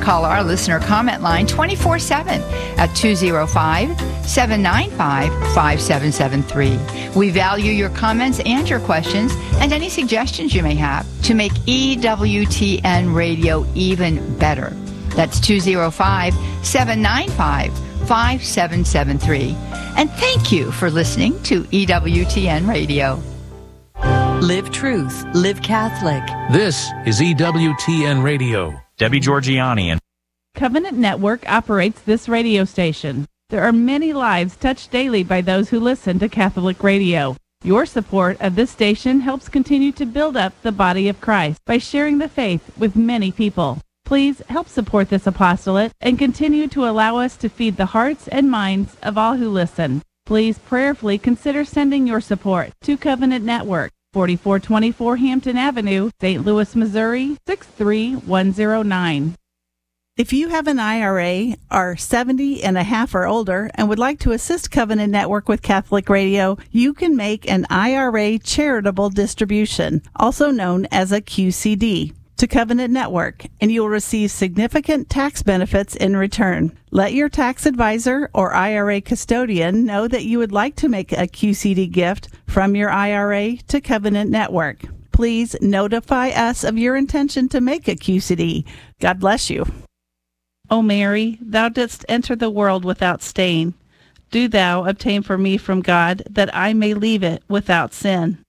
call our listener comment line 24/7 at 205-795-5773. We value your comments and your questions and any suggestions you may have to make EWTN Radio even better. That's 205-795-5773. And thank you for listening to EWTN Radio. Live truth, live Catholic. This is EWTN Radio. Debbie Georgiani and Covenant Network operates this radio station. There are many lives touched daily by those who listen to Catholic radio. Your support of this station helps continue to build up the body of Christ by sharing the faith with many people. Please help support this apostolate and continue to allow us to feed the hearts and minds of all who listen. Please prayerfully consider sending your support to Covenant Network, 4424 Hampton Avenue, St. Louis, Missouri, 63109. If you have an IRA, are 70 and a half or older, and would like to assist Covenant Network with Catholic Radio, you can make an IRA charitable distribution, also known as a QCD, to Covenant Network, and you will receive significant tax benefits in return. Let your tax advisor or IRA custodian know that you would like to make a QCD gift from your IRA to Covenant Network. Please notify us of your intention to make a QCD. God bless you. O Mary, thou didst enter the world without stain. Do thou obtain for me from God that I may leave it without sin.